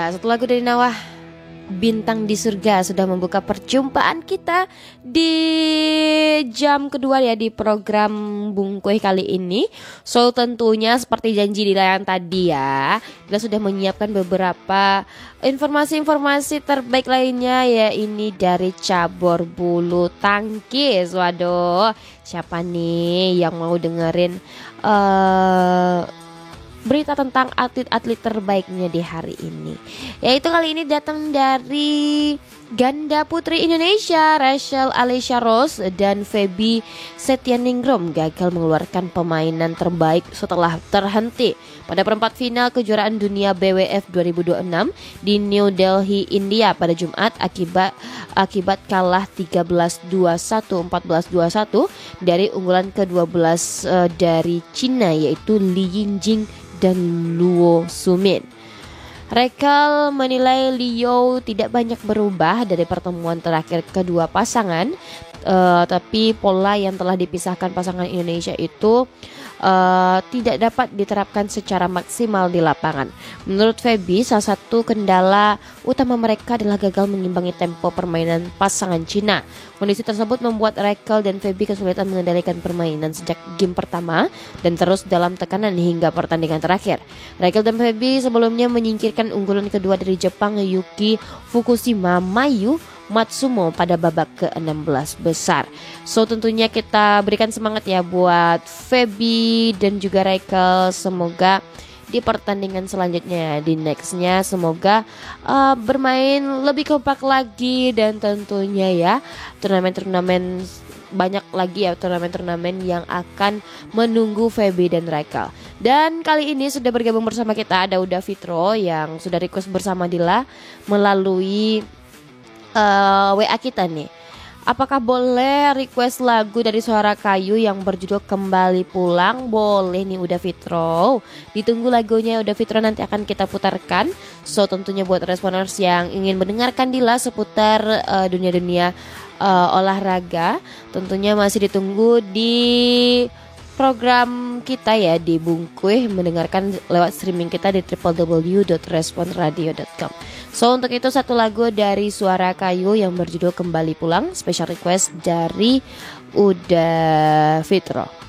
Ya, satu lagu dari Nawah, Bintang di Surga, sudah membuka perjumpaan kita di jam kedua ya di program Bung Kueh kali ini. So tentunya seperti janji di layar tadi ya, kita sudah menyiapkan beberapa informasi-informasi terbaik lainnya ya, ini dari cabur bulu tangkis. Waduh, siapa nih yang mau dengerin berita tentang atlet-atlet terbaiknya di hari ini? Yaitu kali ini datang dari ganda putri Indonesia, Rachel Alisha Rose dan Feby Setianingrum gagal mengeluarkan permainan terbaik setelah terhenti pada perempat final kejuaraan dunia BWF 2026 di New Delhi, India pada Jumat akibat kalah 13-21, 14-21 dari unggulan ke-12 dari Cina, yaitu Li Yingjing dan Luo Sumin. Rachel menilai Liu tidak banyak berubah dari pertemuan terakhir kedua pasangan, tapi pola yang telah dipisahkan pasangan Indonesia itu tidak dapat diterapkan secara maksimal di lapangan. Menurut Feby, salah satu kendala utama mereka adalah gagal mengimbangi tempo permainan pasangan Cina. Kondisi tersebut membuat Rachel dan Feby kesulitan mengendalikan permainan sejak game pertama dan terus dalam tekanan hingga pertandingan terakhir. Rachel dan Feby sebelumnya menyingkirkan unggulan kedua dari Jepang, Yuki Fukushima Mayu Matsumo pada babak ke-16 besar. So tentunya kita berikan semangat ya buat Feby dan juga Rachel. Semoga di pertandingan selanjutnya, di nextnya, semoga bermain lebih kompak lagi. Dan tentunya ya turnamen-turnamen banyak lagi ya, turnamen-turnamen yang akan menunggu Feby dan Rachel. Dan kali ini sudah bergabung bersama kita ada Uda Fitro yang sudah request bersama Dila melalui WA kita nih. Apakah boleh request lagu dari Suara Kayu yang berjudul Kembali Pulang? Boleh nih Uda Fitro. Ditunggu lagunya Uda Fitro, nanti akan kita putarkan. So tentunya buat responers yang ingin mendengarkan Dila seputar dunia-dunia olahraga, tentunya masih ditunggu di program kita ya di Bung Kueh, mendengarkan lewat streaming kita di www.responradio.com. So untuk itu satu lagu dari Suara Kayu yang berjudul Kembali Pulang, special request dari Uda Fitro.